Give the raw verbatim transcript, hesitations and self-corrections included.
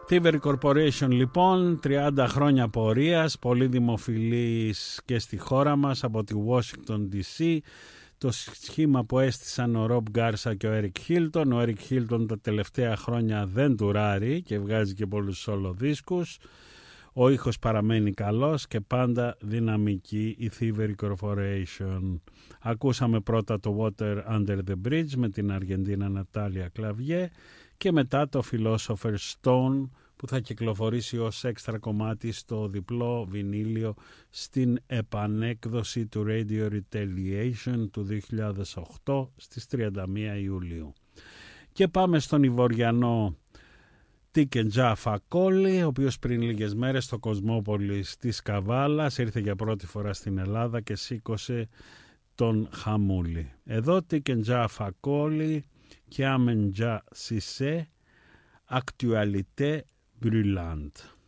Thievery Corporation λοιπόν, τριάντα χρόνια πορείας, πολύ δημοφιλής και στη χώρα μας από τη Washington ντι σι. Το σχήμα που έστησαν ο Rob Garza και ο Eric Hilton. Ο Eric Hilton τα τελευταία χρόνια δεν τουράρει και βγάζει και πολλούς solo δίσκους. Ο ήχος παραμένει καλός και πάντα δυναμική η Thievery Corporation. Ακούσαμε πρώτα το Water Under the Bridge με την Αργεντίνα Νατάλια Κλαβιέ και μετά το Philosopher's Stone που θα κυκλοφορήσει ως έξτρα κομμάτι στο διπλό βινίλιο στην επανέκδοση του Radio Retaliation του δύο χιλιάδες οκτώ στις τριάντα μία Ιουλίου. Και πάμε στον Ιβοριανό Tiken Jah Fakoly, ο οποίος πριν λίγες μέρες στο Κοσμόπολης της Καβάλας ήρθε για πρώτη φορά στην Ελλάδα και σήκωσε τον χαμούλη. Εδώ Tiken Jah Fakoly και Amen Jah Sise, Actualité Brûlante.